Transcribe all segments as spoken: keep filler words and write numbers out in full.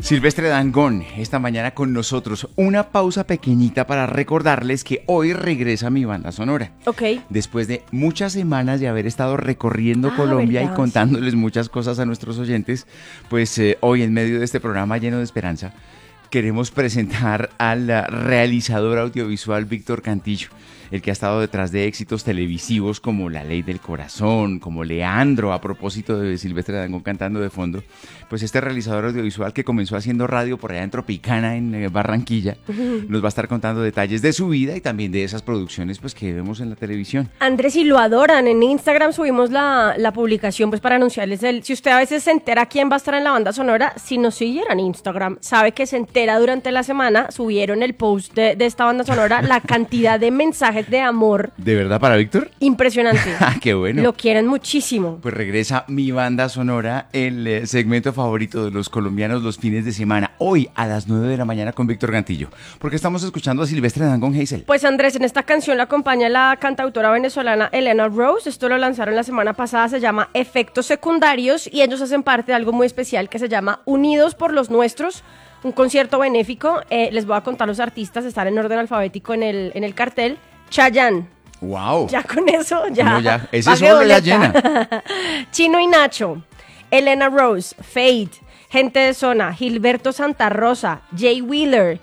Silvestre Dangond, esta mañana con nosotros. Una pausa pequeñita para recordarles que hoy regresa mi banda sonora. Ok. Después de muchas semanas de haber estado recorriendo Ah, Colombia ¿verdad? y contándoles muchas cosas a nuestros oyentes, pues eh, hoy en medio de este programa lleno de esperanza, queremos presentar al uh, realizador audiovisual Víctor Cantillo, el que ha estado detrás de éxitos televisivos como La Ley del Corazón, como Leandro, a propósito de Silvestre Dangond cantando de fondo. Pues este realizador audiovisual que comenzó haciendo radio por allá en Tropicana, en eh, Barranquilla, uh-huh. nos va a estar contando detalles de su vida y también de esas producciones pues, que vemos en la televisión. Andrés, y lo adoran. En Instagram subimos la, la publicación pues para anunciarles el... Si usted a veces se entera quién va a estar en la banda sonora, si nos siguiera en Instagram, sabe que se entera durante la semana, subieron el post de, de esta banda sonora, la cantidad de mensajes de amor. ¿De verdad para Víctor? Impresionante. Ah, qué bueno. Lo quieren muchísimo. Pues regresa mi banda sonora, el eh, segmento favorito de los colombianos los fines de semana, hoy a las nueve de la mañana con Víctor Cantillo. Porque estamos escuchando a Silvestre Dangond, Hazel. Pues Andrés, en esta canción la acompaña la cantautora venezolana Elena Rose. Esto lo lanzaron la semana pasada, se llama Efectos Secundarios y ellos hacen parte de algo muy especial que se llama Unidos por los Nuestros. Un concierto benéfico, eh, les voy a contar los artistas, están en orden alfabético en el, en el cartel. Chayanne. Wow. Ya con eso, ya. No, ya. Ese solo la llena. Chino y Nacho, Elena Rose, Fade, Gente de Zona, Gilberto Santa Rosa, Jay Wheeler,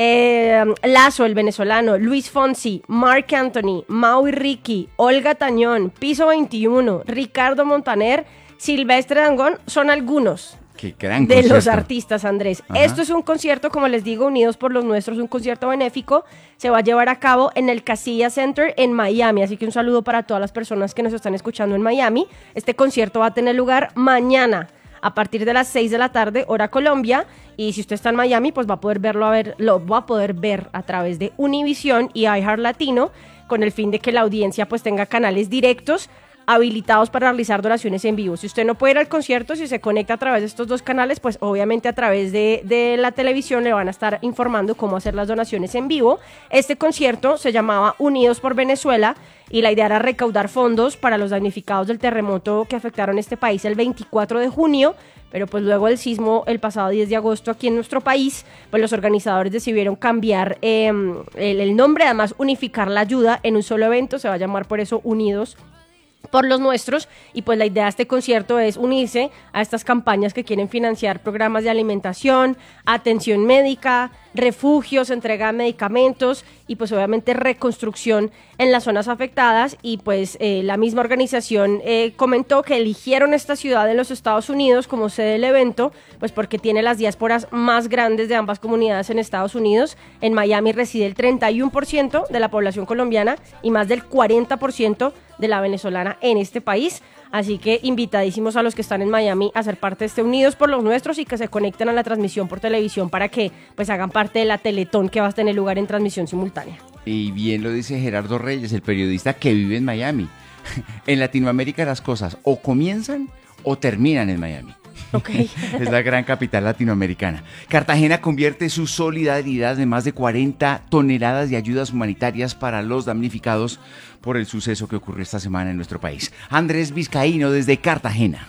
eh, Lazo, el venezolano, Luis Fonsi, Marc Anthony, Mau y Ricky, Olga Tañón, Piso veintiuno, Ricardo Montaner, Silvestre Dangond, son algunos. Qué gran de concierto. Los artistas, Andrés. Ajá. Esto es un concierto, como les digo, Unidos por los Nuestros, un concierto benéfico. Se va a llevar a cabo en el Casilla Center en Miami, así que un saludo para todas las personas que nos están escuchando en Miami. Este concierto va a tener lugar mañana a partir de las seis de la tarde, hora Colombia, y si usted está en Miami, pues va a poder verlo a ver, lo va a poder ver a través de Univision y iHeart Latino, con el fin de que la audiencia pues tenga canales directos habilitados para realizar donaciones en vivo. Si usted no puede ir al concierto, si se conecta a través de estos dos canales, pues obviamente a través de, de la televisión le van a estar informando cómo hacer las donaciones en vivo. Este concierto se llamaba Unidos por Venezuela y la idea era recaudar fondos para los damnificados del terremoto que afectaron este país el veinticuatro de junio, pero pues luego del sismo el pasado diez de agosto aquí en nuestro país, pues los organizadores decidieron cambiar eh, el, el nombre, además unificar la ayuda en un solo evento, se va a llamar por eso Unidos por los Nuestros, y pues la idea de este concierto es unirse a estas campañas que quieren financiar programas de alimentación, atención médica, refugios, entrega de medicamentos y pues obviamente reconstrucción en las zonas afectadas. Y pues eh, la misma organización eh, comentó que eligieron esta ciudad en los Estados Unidos como sede del evento, pues porque tiene las diásporas más grandes de ambas comunidades en Estados Unidos. En Miami reside el treinta y uno por ciento de la población colombiana y más del cuarenta por ciento de la venezolana en este país, así que invitadísimos a los que están en Miami a ser parte de este Unidos por los Nuestros y que se conecten a la transmisión por televisión para que pues hagan parte de la Teletón que va a tener lugar en transmisión simultánea. Y bien lo dice Gerardo Reyes, el periodista que vive en Miami. En Latinoamérica las cosas o comienzan o terminan en Miami. Okay. Es la gran capital latinoamericana. Cartagena convierte su solidaridad de más de cuarenta toneladas de ayudas humanitarias para los damnificados por el suceso que ocurrió esta semana en nuestro país. Andrés Vizcaíno desde Cartagena.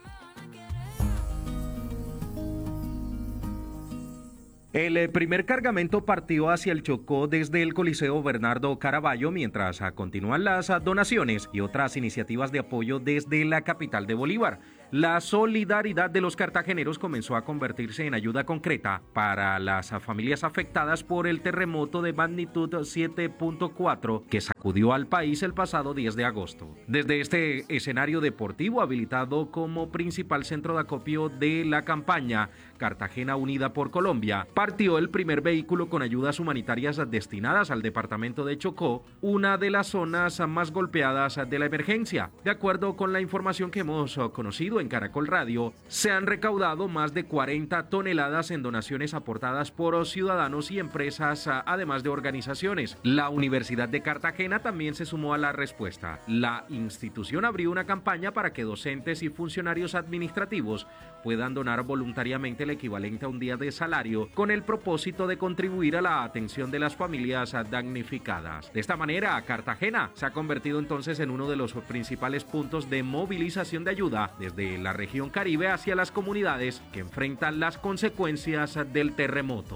El primer cargamento partió hacia el Chocó desde el Coliseo Bernardo Caraballo, mientras continúan las donaciones y otras iniciativas de apoyo desde la capital de Bolívar. La solidaridad de los cartageneros comenzó a convertirse en ayuda concreta para las familias afectadas por el terremoto de magnitud siete punto cuatro que sacudió al país el pasado diez de agosto. Desde este escenario deportivo habilitado como principal centro de acopio de la campaña Cartagena Unida por Colombia, partió el primer vehículo con ayudas humanitarias destinadas al departamento de Chocó, una de las zonas más golpeadas de la emergencia. De acuerdo con la información que hemos conocido en Caracol Radio, se han recaudado más de cuarenta toneladas en donaciones aportadas por ciudadanos y empresas, además de organizaciones. La Universidad de Cartagena también se sumó a la respuesta. La institución abrió una campaña para que docentes y funcionarios administrativos puedan donar voluntariamente el equivalente a un día de salario con el propósito de contribuir a la atención de las familias damnificadas. De esta manera, Cartagena se ha convertido entonces en uno de los principales puntos de movilización de ayuda desde de la región Caribe hacia las comunidades que enfrentan las consecuencias del terremoto.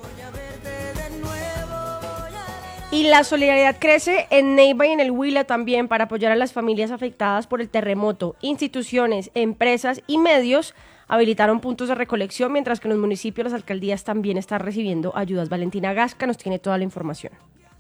Y la solidaridad crece en Neiva y en el Huila también para apoyar a las familias afectadas por el terremoto. Instituciones, empresas y medios habilitaron puntos de recolección, mientras que en los municipios las alcaldías también están recibiendo ayudas. Valentina Gasca nos tiene toda la información.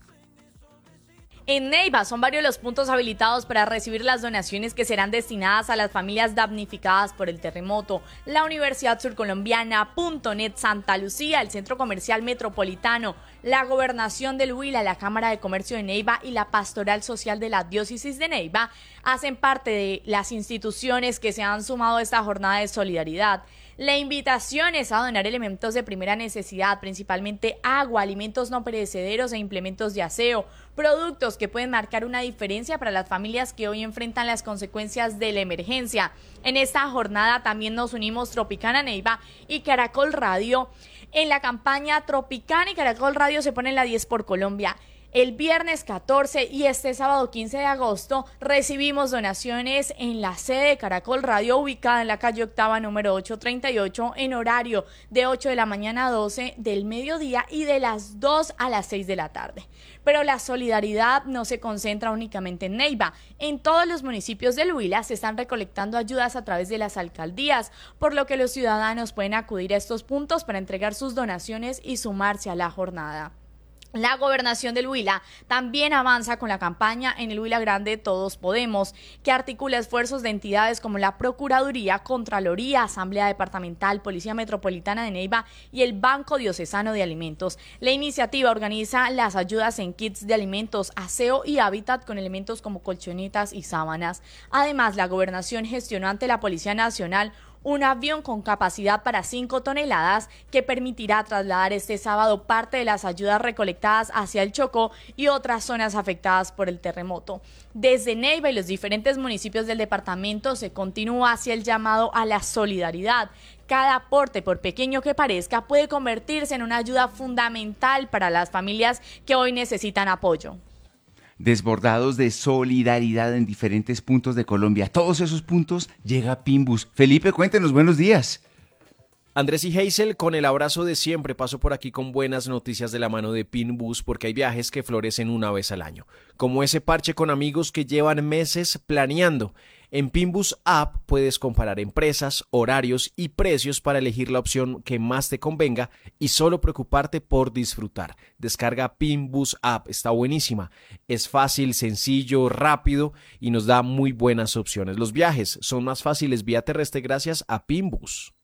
En Neiva son varios los puntos habilitados para recibir las donaciones que serán destinadas a las familias damnificadas por el terremoto. La Universidad Surcolombiana, Punto Net Santa Lucía, el Centro Comercial Metropolitano, la Gobernación del Huila, la Cámara de Comercio de Neiva y la Pastoral Social de la Diócesis de Neiva hacen parte de las instituciones que se han sumado a esta jornada de solidaridad. La invitación es a donar elementos de primera necesidad, principalmente agua, alimentos no perecederos e implementos de aseo, productos que pueden marcar una diferencia para las familias que hoy enfrentan las consecuencias de la emergencia. En esta jornada también nos unimos Tropicana Neiva y Caracol Radio. En la campaña Tropicana y Caracol Radio se ponen la diez por Colombia. El viernes catorce y este sábado quince de agosto recibimos donaciones en la sede de Caracol Radio, ubicada en la calle Octava número ochocientos treinta y ocho, en horario de ocho de la mañana a doce del mediodía y de las dos a las seis de la tarde. Pero la solidaridad no se concentra únicamente en Neiva. En todos los municipios del Huila se están recolectando ayudas a través de las alcaldías, por lo que los ciudadanos pueden acudir a estos puntos para entregar sus donaciones y sumarse a la jornada. La Gobernación del Huila también avanza con la campaña En el Huila Grande Todos Podemos, que articula esfuerzos de entidades como la Procuraduría, Contraloría, Asamblea Departamental, Policía Metropolitana de Neiva y el Banco Diocesano de Alimentos. La iniciativa organiza las ayudas en kits de alimentos, aseo y hábitat con elementos como colchonetas y sábanas. Además, la Gobernación gestionó ante la Policía Nacional un avión con capacidad para cinco toneladas que permitirá trasladar este sábado parte de las ayudas recolectadas hacia el Chocó y otras zonas afectadas por el terremoto. Desde Neiva y los diferentes municipios del departamento se continúa hacia el llamado a la solidaridad. Cada aporte, por pequeño que parezca, puede convertirse en una ayuda fundamental para las familias que hoy necesitan apoyo. Desbordados de solidaridad en diferentes puntos de Colombia. A todos esos puntos llega Pinbus. Felipe, cuéntenos, buenos días. Andrés y Hazel, con el abrazo de siempre, paso por aquí con buenas noticias de la mano de Pinbus, porque hay viajes que florecen una vez al año, como ese parche con amigos que llevan meses planeando. En Pinbus App puedes comparar empresas, horarios y precios para elegir la opción que más te convenga y solo preocuparte por disfrutar. Descarga Pinbus App, está buenísima. Es fácil, sencillo, rápido y nos da muy buenas opciones. Los viajes son más fáciles vía terrestre gracias a Pinbus.